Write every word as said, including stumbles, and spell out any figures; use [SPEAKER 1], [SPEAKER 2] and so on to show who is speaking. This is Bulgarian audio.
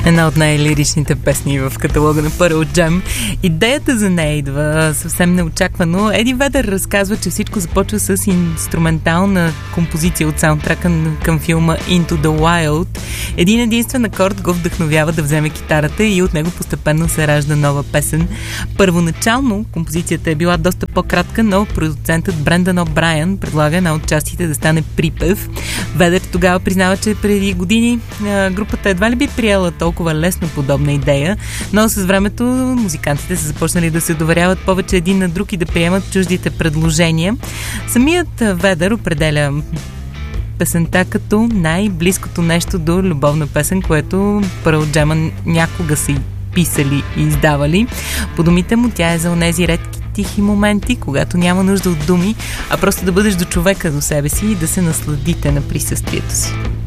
[SPEAKER 1] Една от най-лиричните песни в каталога на Pearl Jam. Идеята за нея идва съвсем неочаквано. Еди Ведър разказва, че всичко започва с инструментална композиция от саундтрака към филма Into the Wild. Един единствен акорд го вдъхновява да вземе китарата и от него постепенно се ражда нова песен. Първоначално композицията е била доста по-кратка, но продуцентът Брендан О'Брайен предлага една от частите да стане припев. Ведър тогава признава, че преди години групата едва ли би приела толкова лесно подобна идея, но с времето музикантите са започнали да се доверяват повече един на друг и да приемат чуждите предложения. Самият Ведър определя песента като най-близкото нещо до любовна песен, което Pearl Jam някога са и писали и издавали. По думите му тя е за онези редки тихи моменти, когато няма нужда от думи, а просто да бъдеш до човека, до себе си и да се насладите на присъствието си.